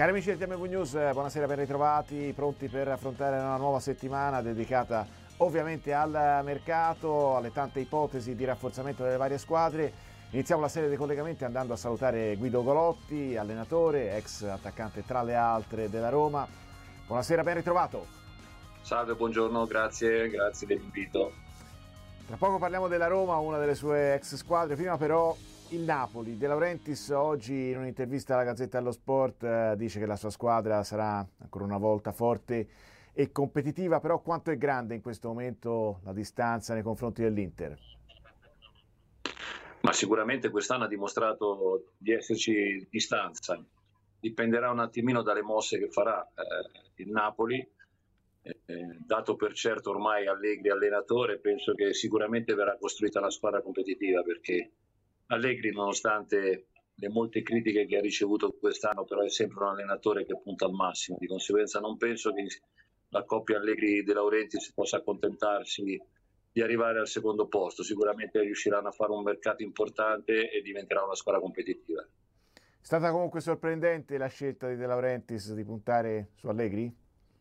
Cari amici del TMV News, buonasera, ben ritrovati, pronti per affrontare una nuova settimana dedicata ovviamente al mercato, alle tante ipotesi di rafforzamento delle varie squadre. Iniziamo la serie dei collegamenti andando a salutare Guido Golotti, allenatore, ex attaccante tra le altre della Roma. Buonasera, ben ritrovato. Salve, buongiorno, grazie dell'invito. Tra poco parliamo della Roma, una delle sue ex squadre, prima però il Napoli. De Laurentiis oggi in un'intervista alla Gazzetta dello Sport dice che la sua squadra sarà ancora una volta forte e competitiva, però quanto è grande in questo momento la distanza nei confronti dell'Inter? Ma sicuramente quest'anno ha dimostrato di esserci distanza, dipenderà un attimino dalle mosse che farà il Napoli, dato per certo ormai Allegri allenatore, penso che sicuramente verrà costruita una squadra competitiva, perché Allegri, nonostante le molte critiche che ha ricevuto quest'anno, però è sempre un allenatore che punta al massimo, di conseguenza non penso che la coppia Allegri-De Laurentiis possa accontentarsi di arrivare al secondo posto. Sicuramente riusciranno a fare un mercato importante e diventerà una squadra competitiva. È stata comunque sorprendente la scelta di De Laurentiis di puntare su Allegri?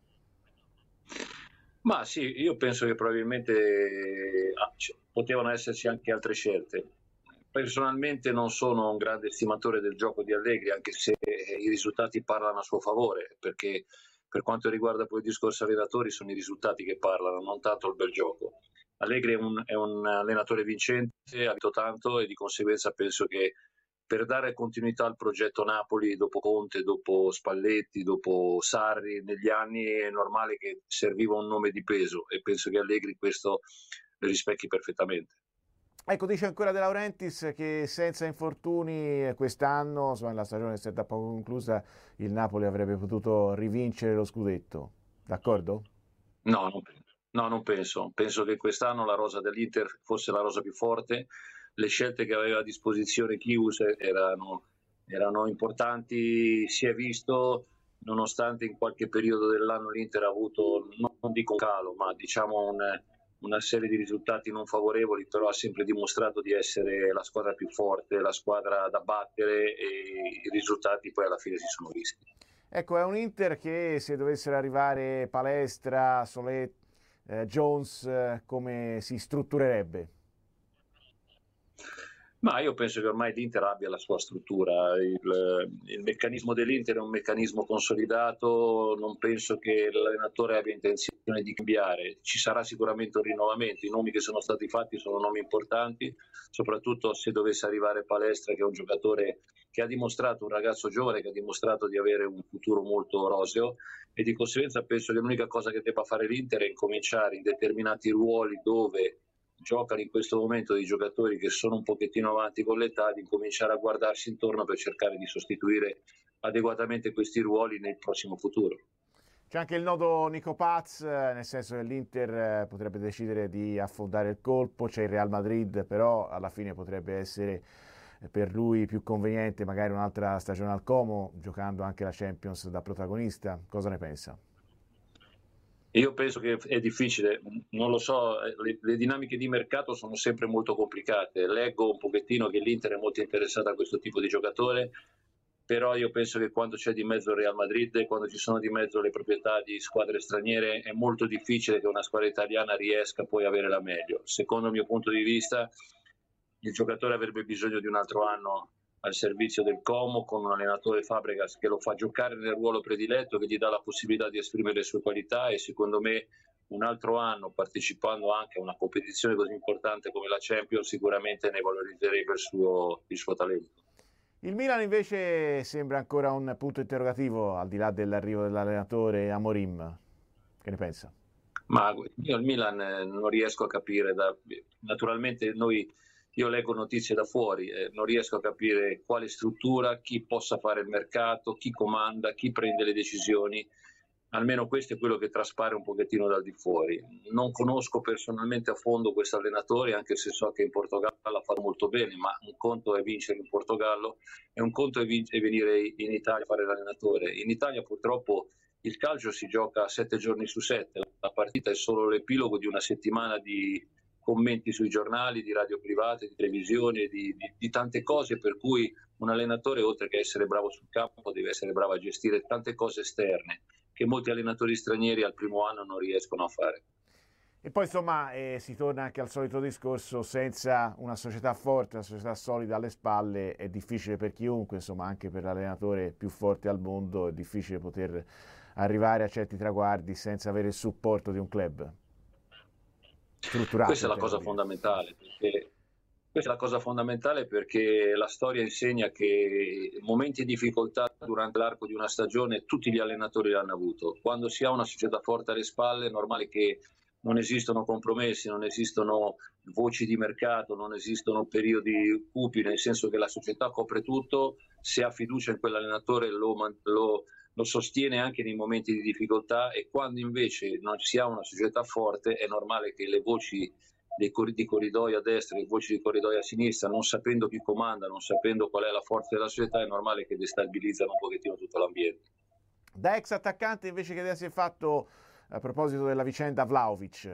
Ma sì, io penso che probabilmente potevano esserci anche altre scelte. Personalmente non sono un grande estimatore del gioco di Allegri, anche se i risultati parlano a suo favore, perché per quanto riguarda poi il discorso allenatori sono i risultati che parlano, non tanto il bel gioco. Allegri è un allenatore vincente, ha vinto tanto e di conseguenza penso che per dare continuità al progetto Napoli dopo Conte, dopo Spalletti, dopo Sarri negli anni è normale che serviva un nome di peso e penso che Allegri questo lo rispecchi perfettamente. Ecco, dice ancora De Laurentiis che senza infortuni quest'anno, insomma, la stagione è stata poco conclusa, il Napoli avrebbe potuto rivincere lo scudetto. D'accordo? No, non penso. Penso che quest'anno la rosa dell'Inter fosse la rosa più forte. Le scelte che aveva a disposizione Chius erano importanti, si è visto, nonostante in qualche periodo dell'anno l'Inter ha avuto, non dico un calo, ma diciamo una serie di risultati non favorevoli, però ha sempre dimostrato di essere la squadra più forte, la squadra da battere e i risultati poi alla fine si sono visti. Ecco, è un Inter che se dovessero arrivare Palestra, Solé, Jones, come si strutturerebbe? Ma io penso che ormai l'Inter abbia la sua struttura, il meccanismo dell'Inter è un meccanismo consolidato, non penso che l'allenatore abbia intenzione di cambiare, ci sarà sicuramente un rinnovamento, i nomi che sono stati fatti sono nomi importanti, soprattutto se dovesse arrivare Palestra, che è un giocatore che ha dimostrato, un ragazzo giovane che ha dimostrato di avere un futuro molto roseo, e di conseguenza penso che l'unica cosa che debba fare l'Inter è incominciare in determinati ruoli dove giocano in questo momento dei giocatori che sono un pochettino avanti con l'età, di cominciare a guardarsi intorno per cercare di sostituire adeguatamente questi ruoli nel prossimo futuro. C'è anche il nodo Nico Paz, nel senso che l'Inter potrebbe decidere di affondare il colpo, c'è il Real Madrid, però alla fine potrebbe essere per lui più conveniente magari un'altra stagione al Como, giocando anche la Champions da protagonista. Cosa ne pensa? Io penso che è difficile, non lo so, le dinamiche di mercato sono sempre molto complicate. Leggo un pochettino che l'Inter è molto interessata a questo tipo di giocatore, però io penso che quando c'è di mezzo il Real Madrid e quando ci sono di mezzo le proprietà di squadre straniere è molto difficile che una squadra italiana riesca poi a avere la meglio. Secondo il mio punto di vista, il giocatore avrebbe bisogno di un altro anno al servizio del Como con un allenatore Fabregas che lo fa giocare nel ruolo prediletto, che gli dà la possibilità di esprimere le sue qualità, e secondo me un altro anno partecipando anche a una competizione così importante come la Champions sicuramente ne valorizzerebbe il suo talento. Il Milan invece sembra ancora un punto interrogativo al di là dell'arrivo dell'allenatore Amorim. Che ne pensa? Ma io il Milan non riesco a capire, naturalmente io leggo notizie da fuori, non riesco a capire quale struttura, chi possa fare il mercato, chi comanda, chi prende le decisioni, almeno questo è quello che traspare un pochettino dal di fuori. Non conosco personalmente a fondo questo allenatore, anche se so che in Portogallo ha fatto molto bene, ma un conto è vincere in Portogallo e un conto è venire in Italia a fare l'allenatore. In Italia purtroppo il calcio si gioca 7 giorni su 7, la partita è solo l'epilogo di una settimana commenti sui giornali, di radio private, di televisione, di tante cose, per cui un allenatore, oltre che essere bravo sul campo, deve essere bravo a gestire tante cose esterne che molti allenatori stranieri al primo anno non riescono a fare. E poi insomma si torna anche al solito discorso: senza una società forte, una società solida alle spalle è difficile per chiunque, insomma anche per l'allenatore più forte al mondo è difficile poter arrivare a certi traguardi senza avere il supporto di un club strutturato. Questa è la cosa fondamentale, questa è la cosa fondamentale, perché la storia insegna che momenti di difficoltà durante l'arco di una stagione tutti gli allenatori l'hanno avuto. Quando si ha una società forte alle spalle è normale che non esistono compromessi, non esistono voci di mercato, non esistono periodi cupi, nel senso che la società copre tutto, se ha fiducia in quell'allenatore lo sostiene anche nei momenti di difficoltà, e quando invece non si ha una società forte è normale che le voci di corridoio a destra, le voci di corridoio a sinistra, non sapendo chi comanda, non sapendo qual è la forza della società, è normale che destabilizzano un pochettino tutto l'ambiente. Da ex attaccante invece, che idea si è fatto a proposito della vicenda Vlahovic?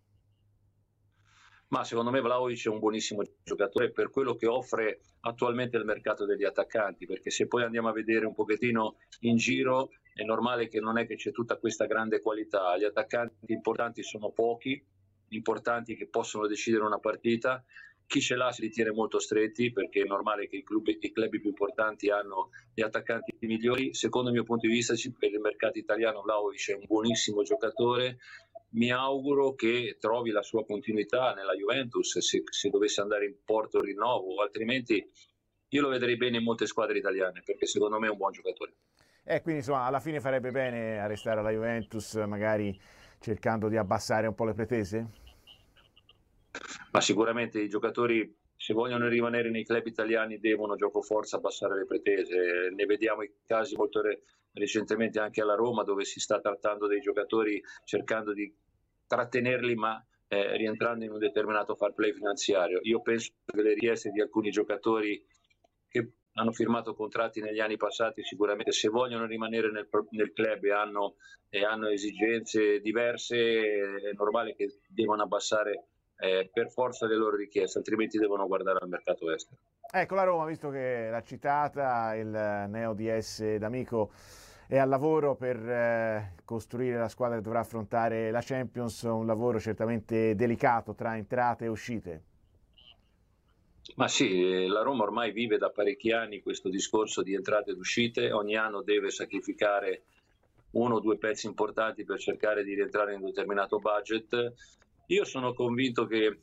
Ma secondo me Vlahovic è un buonissimo giocatore per quello che offre attualmente il mercato degli attaccanti, perché se poi andiamo a vedere un pochettino in giro è normale che non è che c'è tutta questa grande qualità. Gli attaccanti importanti sono pochi, importanti che possono decidere una partita. Chi ce l'ha si li tiene molto stretti, perché è normale che i club più importanti hanno gli attaccanti migliori. Secondo il mio punto di vista, per il mercato italiano Vlahovic è un buonissimo giocatore. Mi auguro che trovi la sua continuità nella Juventus, se dovesse andare in porto il rinnovo, altrimenti io lo vedrei bene in molte squadre italiane, perché secondo me è un buon giocatore. Quindi insomma alla fine farebbe bene a restare alla Juventus, magari cercando di abbassare un po' le pretese? Ma sicuramente i giocatori, se vogliono rimanere nei club italiani, devono gioco forza abbassare le pretese. Ne vediamo i casi molto recentemente anche alla Roma, dove si sta trattando dei giocatori cercando di trattenerli, ma rientrando in un determinato fair play finanziario. Io penso che le richieste di alcuni giocatori che hanno firmato contratti negli anni passati, sicuramente se vogliono rimanere nel club e hanno esigenze diverse, è normale che devono abbassare per forza le loro richieste, altrimenti devono guardare al mercato estero. Ecco, la Roma, visto che l'ha citata, il neo DS D'Amico è al lavoro per costruire la squadra che dovrà affrontare la Champions, un lavoro certamente delicato tra entrate e uscite. Ma sì, la Roma ormai vive da parecchi anni questo discorso di entrate ed uscite, ogni anno deve sacrificare uno o due pezzi importanti per cercare di rientrare in un determinato budget. Io sono convinto che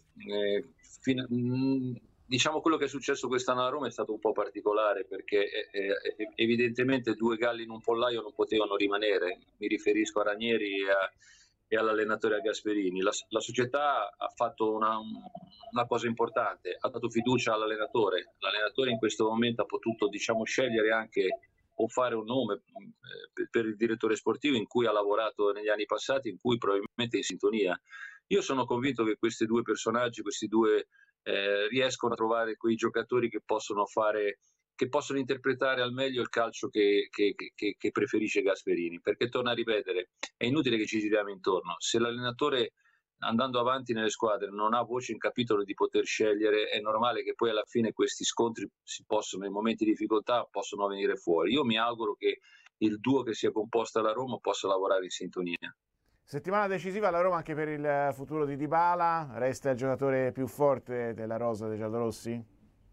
diciamo quello che è successo quest'anno a Roma è stato un po' particolare, perché evidentemente due galli in un pollaio non potevano rimanere. Mi riferisco a Ranieri e all'allenatore Gasperini. La società ha fatto una cosa importante, ha dato fiducia all'allenatore. L'allenatore in questo momento ha potuto, diciamo, scegliere anche o fare un nome per il direttore sportivo in cui ha lavorato negli anni passati, in cui probabilmente è in sintonia. Io sono convinto che questi due personaggi, riescono a trovare quei giocatori che possono interpretare al meglio il calcio che preferisce Gasperini, perché torno a ripetere, è inutile che ci giriamo intorno. Se l'allenatore, andando avanti nelle squadre, non ha voce in capitolo di poter scegliere, è normale che poi alla fine questi scontri nei momenti di difficoltà possono venire fuori. Io mi auguro che il duo che si è composto alla Roma possa lavorare in sintonia. Settimana decisiva alla Roma anche per il futuro di Dybala, resta il giocatore più forte della rosa dei giallorossi?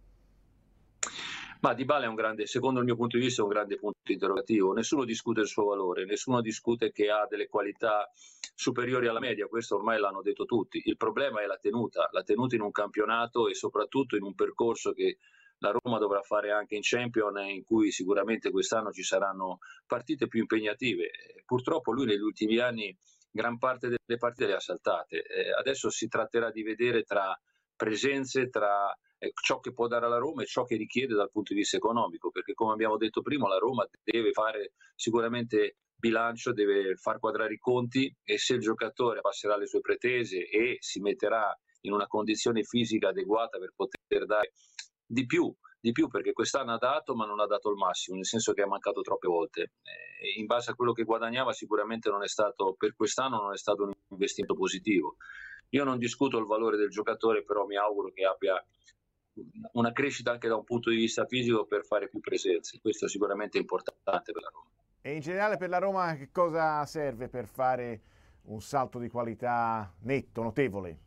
Ma Dybala è secondo il mio punto di vista, è un grande punto interrogativo. Nessuno discute il suo valore, nessuno discute che ha delle qualità superiori alla media, questo ormai l'hanno detto tutti. Il problema è la tenuta in un campionato e soprattutto in un percorso che la Roma dovrà fare anche in Champions, in cui sicuramente quest'anno ci saranno partite più impegnative. Purtroppo lui negli ultimi anni gran parte delle partite le ha saltate. Adesso si tratterà di vedere tra presenze, tra ciò che può dare alla Roma e ciò che richiede dal punto di vista economico, perché come abbiamo detto prima la Roma deve fare sicuramente bilancio, deve far quadrare i conti, e se il giocatore passerà le sue pretese e si metterà in una condizione fisica adeguata per poter dare di più, perché quest'anno ha dato ma non ha dato il massimo, nel senso che ha mancato troppe volte. In base a quello che guadagnava sicuramente per quest'anno non è stato un investimento positivo. Io non discuto il valore del giocatore, però mi auguro che abbia una crescita anche da un punto di vista fisico per fare più presenze. Questo è sicuramente importante per la Roma. E in generale per la Roma che cosa serve per fare un salto di qualità netto, notevole?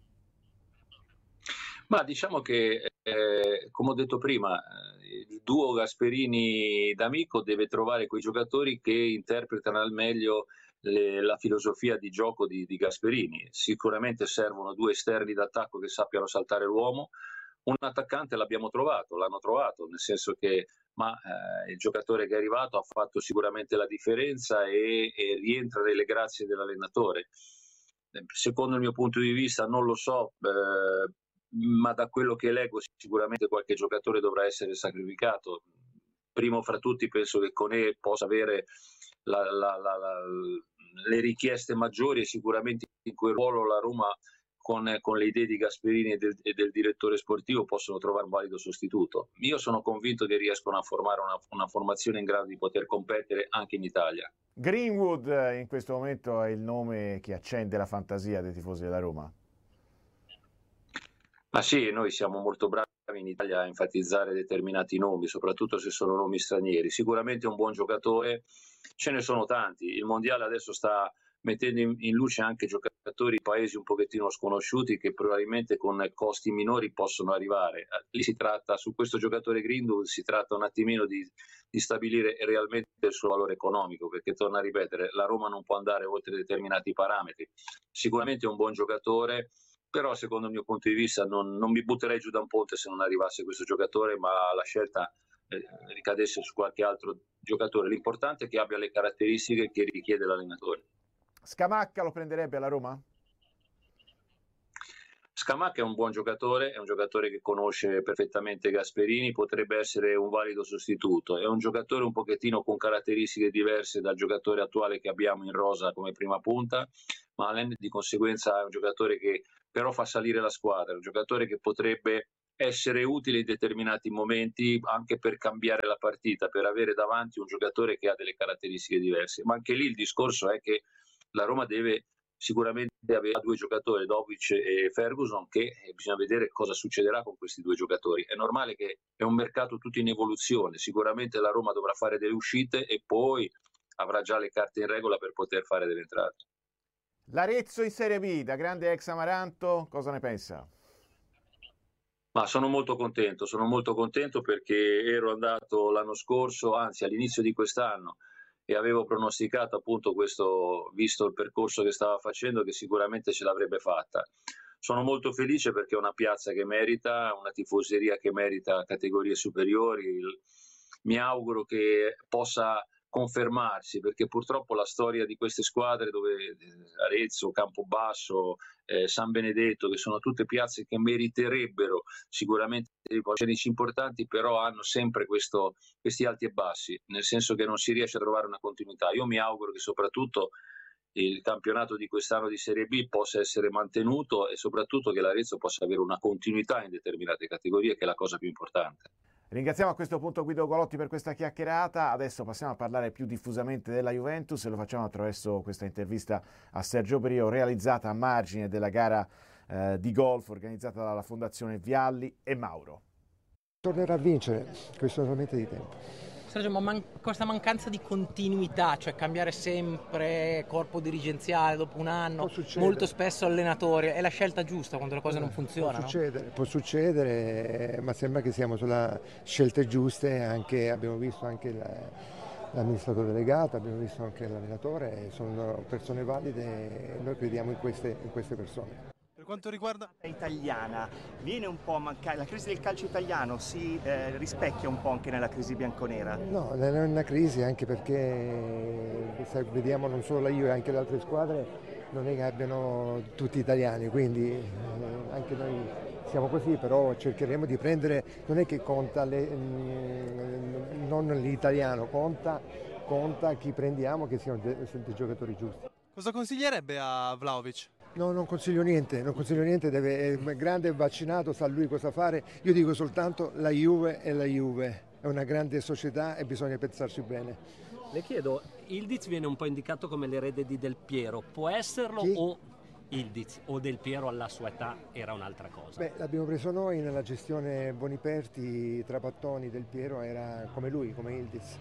Ma diciamo che, come ho detto prima, il duo Gasperini-D'Amico deve trovare quei giocatori che interpretano al meglio la filosofia di gioco di Gasperini. Sicuramente servono due esterni d'attacco che sappiano saltare l'uomo. Un attaccante l'hanno trovato, nel senso che il giocatore che è arrivato ha fatto sicuramente la differenza e rientra nelle grazie dell'allenatore. Secondo il mio punto di vista, non lo so, ma da quello che leggo sicuramente qualche giocatore dovrà essere sacrificato. Primo fra tutti penso che Koné possa avere le richieste maggiori, e sicuramente in quel ruolo la Roma con le idee di Gasperini e del direttore sportivo possono trovare un valido sostituto. Io sono convinto che riescono a formare una formazione in grado di poter competere anche in Italia. Greenwood in questo momento è il nome che accende la fantasia dei tifosi della Roma. Ma sì, noi siamo molto bravi in Italia a enfatizzare determinati nomi, soprattutto se sono nomi stranieri. Sicuramente è un buon giocatore, ce ne sono tanti. Il mondiale adesso sta mettendo in luce anche giocatori di paesi un pochettino sconosciuti che probabilmente con costi minori possono arrivare. Lì su questo giocatore Greenwood si tratta un attimino di stabilire realmente il suo valore economico, perché torno a ripetere, la Roma non può andare oltre determinati parametri. Sicuramente è un buon giocatore, però secondo il mio punto di vista non mi butterei giù da un ponte se non arrivasse questo giocatore, ma la scelta ricadesse su qualche altro giocatore. L'importante è che abbia le caratteristiche che richiede l'allenatore. Scamacca lo prenderebbe alla Roma? Scamacca è un buon giocatore, è un giocatore che conosce perfettamente Gasperini, potrebbe essere un valido sostituto, è un giocatore un pochettino con caratteristiche diverse dal giocatore attuale che abbiamo in rosa come prima punta, ma di conseguenza è un giocatore che però fa salire la squadra, è un giocatore che potrebbe essere utile in determinati momenti anche per cambiare la partita, per avere davanti un giocatore che ha delle caratteristiche diverse, ma anche lì il discorso è che la Roma deve sicuramente avere due giocatori, Dovic e Ferguson, che bisogna vedere cosa succederà con questi due giocatori. È normale che è un mercato tutto in evoluzione, sicuramente la Roma dovrà fare delle uscite e poi avrà già le carte in regola per poter fare delle entrate. L'Arezzo in Serie B, da grande ex Amaranto, cosa ne pensa? Ma sono molto contento perché ero andato l'anno scorso, anzi all'inizio di quest'anno, e avevo pronosticato appunto questo, visto il percorso che stava facendo, che sicuramente ce l'avrebbe fatta. Sono molto felice perché è una piazza che merita, una tifoseria che merita categorie superiori. Mi auguro che possa confermarsi, perché purtroppo la storia di queste squadre, dove Arezzo, Campobasso, San Benedetto, che sono tutte piazze che meriterebbero sicuramente dei palcoscenici importanti, però hanno sempre questi alti e bassi, nel senso che non si riesce a trovare una continuità. Io mi auguro che soprattutto il campionato di quest'anno di Serie B possa essere mantenuto e soprattutto che l'Arezzo possa avere una continuità in determinate categorie, che è la cosa più importante. Ringraziamo a questo punto Guido Golotti per questa chiacchierata. Adesso passiamo a parlare più diffusamente della Juventus e lo facciamo attraverso questa intervista a Sergio Brio realizzata a margine della gara di golf organizzata dalla Fondazione Vialli e Mauro. Tornerà a vincere, questo è solamente di tempo. Sergio, ma questa mancanza di continuità, cioè cambiare sempre corpo dirigenziale dopo un anno, molto spesso allenatore, è la scelta giusta quando le cose non funzionano? Può succedere, ma sembra che siamo sulla scelte giuste, abbiamo visto anche l'amministratore delegato, abbiamo visto anche l'allenatore, sono persone valide e noi crediamo in queste persone. Per quanto riguarda italiana, viene un po' a mancare, la crisi del calcio italiano si rispecchia un po' anche nella crisi bianconera? No, non è una crisi, anche perché vediamo non solo la Juve, anche le altre squadre non è che abbiano tutti italiani, quindi anche noi siamo così, però cercheremo di prendere, non è che conta non l'italiano, conta chi prendiamo, che siano dei giocatori giusti. Cosa consiglierebbe a Vlahovic? No, non consiglio niente, è grande e vaccinato, sa lui cosa fare. Io dico soltanto la Juve è la Juve, è una grande società e bisogna pensarci bene. Le chiedo, Ildiz viene un po' indicato come l'erede di Del Piero, può esserlo? Chi? O Ildiz o Del Piero alla sua età era un'altra cosa? Beh, l'abbiamo preso noi nella gestione Boniperti, Trapattoni, Del Piero era come lui, come Ildiz.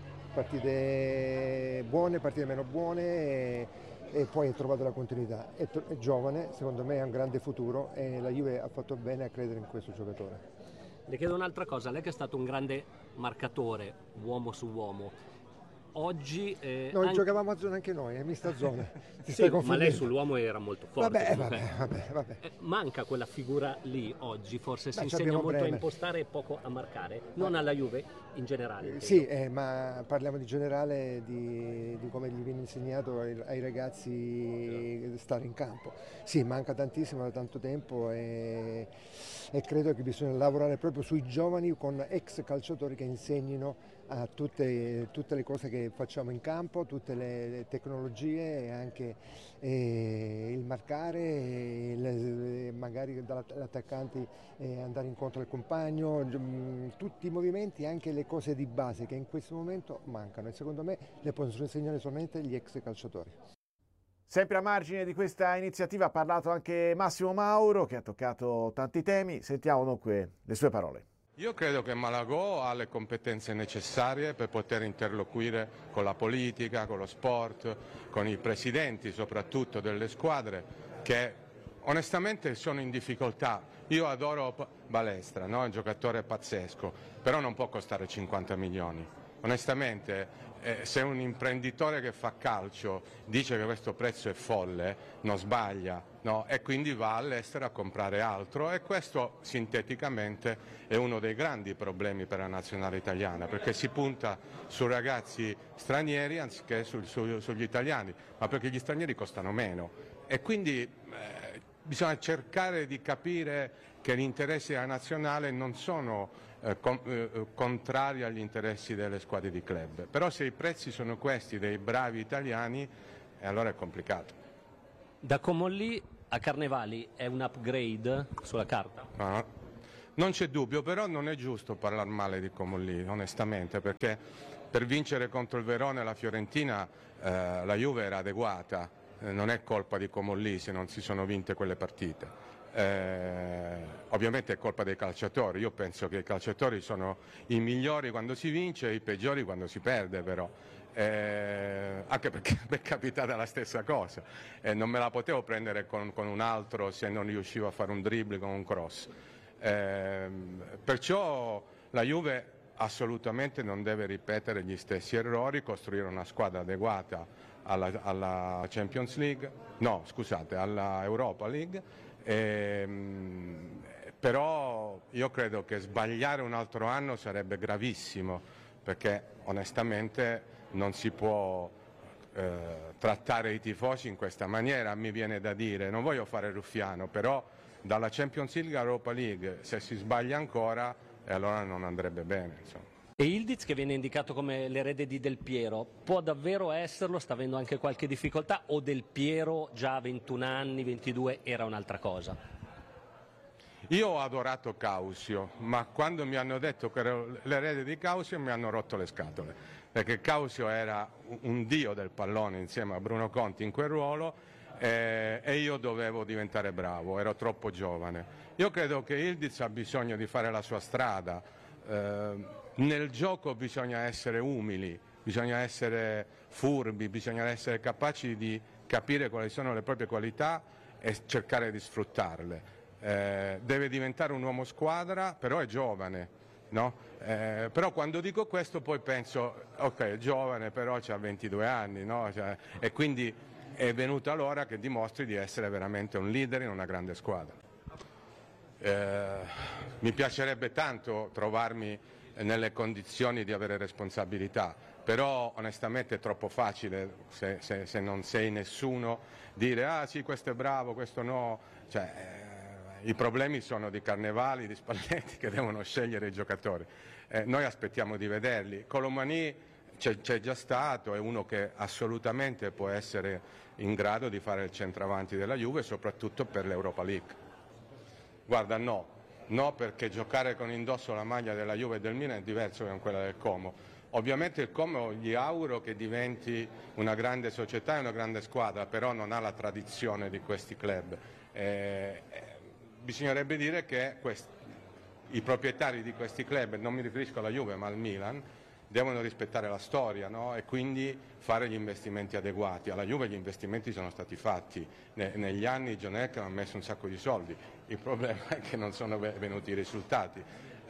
Partite buone, partite meno buone e poi ha trovato la continuità. È giovane, secondo me ha un grande futuro e la Juve ha fatto bene a credere in questo giocatore. Le chiedo un'altra cosa, lei che è stato un grande marcatore, uomo su uomo, oggi... Noi giocavamo a zona anche noi, mista zona. Sì, ma lei sull'uomo era molto forte. Vabbè. Manca quella figura lì oggi, forse si Beh, insegna molto Bremer. a impostare e poco a marcare, non alla Juve in generale. Sì, ma parliamo di generale, di come gli viene insegnato ai ragazzi stare in campo. Sì, manca tantissimo da tanto tempo e credo che bisogna lavorare proprio sui giovani con ex calciatori che insegnino a tutte le cose che facciamo in campo, tutte le tecnologie e anche il marcare, magari dall'attaccante andare incontro al compagno, tutti i movimenti, anche le cose di base che in questo momento mancano e secondo me le possono insegnare solamente gli ex calciatori. Sempre a margine di questa iniziativa ha parlato anche Massimo Mauro, che ha toccato tanti temi. Sentiamo dunque le sue parole. Io credo che Malagò ha le competenze necessarie per poter interloquire con la politica, con lo sport, con i presidenti soprattutto delle squadre che onestamente sono in difficoltà. Io adoro Balestra, no? È un giocatore pazzesco, però non può costare 50 milioni. Onestamente, se un imprenditore che fa calcio dice che questo prezzo è folle, non sbaglia, no? E quindi va all'estero a comprare altro e questo sinteticamente è uno dei grandi problemi per la nazionale italiana, perché si punta su ragazzi stranieri anziché sugli italiani, ma perché gli stranieri costano meno e quindi bisogna cercare di capire che gli interessi della nazionale non sono contrari agli interessi delle squadre di club, però se i prezzi sono questi dei bravi italiani allora è complicato. Da Comolli a Carnevali è un upgrade sulla carta? No, non c'è dubbio, però non è giusto parlare male di Comolli onestamente, perché per vincere contro il Verona e la Fiorentina la Juve era adeguata, non è colpa di Comolli se non si sono vinte quelle partite. Ovviamente è colpa dei calciatori, io penso che i calciatori sono i migliori quando si vince e i peggiori quando si perde, però anche perché mi è capitata la stessa cosa, non me la potevo prendere con un altro se non riuscivo a fare un dribbling con un cross, perciò la Juve assolutamente non deve ripetere gli stessi errori, costruire una squadra adeguata alla Champions League, no scusate, alla Europa League. Però io credo che sbagliare un altro anno sarebbe gravissimo, perché onestamente non si può trattare i tifosi in questa maniera, mi viene da dire, non voglio fare ruffiano, però dalla Champions League all'Europa League se si sbaglia ancora allora non andrebbe bene, insomma. E Ildiz, che viene indicato come l'erede di Del Piero, può davvero esserlo? Sta avendo anche qualche difficoltà o Del Piero già a 21 anni, 22 era un'altra cosa? Io ho adorato Causio, ma quando mi hanno detto che ero l'erede di Causio mi hanno rotto le scatole, perché Causio era un dio del pallone insieme a Bruno Conti in quel ruolo e io dovevo diventare bravo, ero troppo giovane. Io credo che Ildiz ha bisogno di fare la sua strada. Nel gioco bisogna essere umili, bisogna essere furbi, bisogna essere capaci di capire quali sono le proprie qualità e cercare di sfruttarle. Deve diventare un uomo squadra, però è giovane, no? Però quando dico questo poi penso, ok, è giovane, però ha 22 anni, no? E quindi è venuta l'ora che dimostri di essere veramente un leader in una grande squadra. Mi piacerebbe tanto trovarmi nelle condizioni di avere responsabilità, però onestamente è troppo facile se non sei nessuno dire ah sì questo è bravo, questo no, i problemi sono di Carnevali, di Spalletti che devono scegliere i giocatori, noi aspettiamo di vederli. Colomani c'è già stato, è uno che assolutamente può essere in grado di fare il centravanti della Juve soprattutto per l'Europa League. Guarda, no, perché giocare con indosso la maglia della Juve e del Milan è diverso da quella del Como. Ovviamente il Como gli auguro che diventi una grande società e una grande squadra, però non ha la tradizione di questi club. Bisognerebbe dire che i proprietari di questi club, non mi riferisco alla Juve ma al Milan, devono rispettare la storia, no? E quindi fare gli investimenti adeguati. Alla Juve gli investimenti sono stati fatti, negli anni John Elkann ha messo un sacco di soldi, il problema è che non sono venuti i risultati.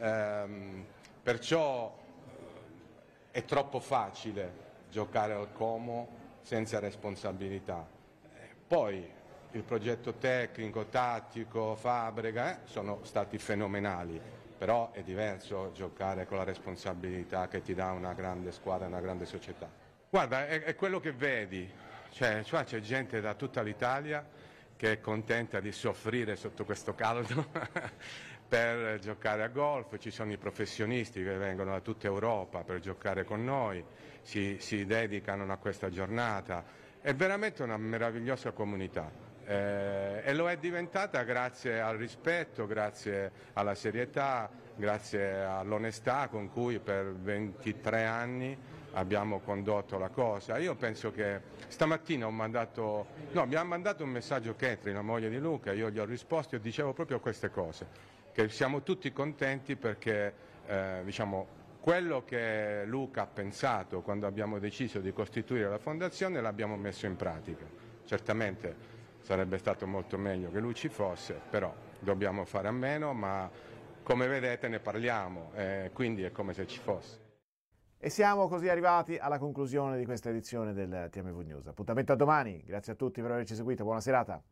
Perciò è troppo facile giocare al Como senza responsabilità. Poi il progetto tecnico, tattico, Fabregas sono stati fenomenali, però è diverso giocare con la responsabilità che ti dà una grande squadra, una grande società. Guarda, è quello che vedi, cioè c'è gente da tutta l'Italia che è contenta di soffrire sotto questo caldo per giocare a golf, ci sono i professionisti che vengono da tutta Europa per giocare con noi, si dedicano a questa giornata, è veramente una meravigliosa comunità. E lo è diventata grazie al rispetto, grazie alla serietà, grazie all'onestà con cui per 23 anni abbiamo condotto la cosa. Io penso che stamattina mi ha mandato un messaggio Catherine, la moglie di Luca, io gli ho risposto e dicevo proprio queste cose, che siamo tutti contenti perché diciamo, quello che Luca ha pensato quando abbiamo deciso di costituire la fondazione l'abbiamo messo in pratica. Certamente sarebbe stato molto meglio che lui ci fosse, però dobbiamo fare a meno, ma come vedete ne parliamo, quindi è come se ci fosse. E siamo così arrivati alla conclusione di questa edizione del TMV News. Appuntamento a domani, grazie a tutti per averci seguito, buona serata.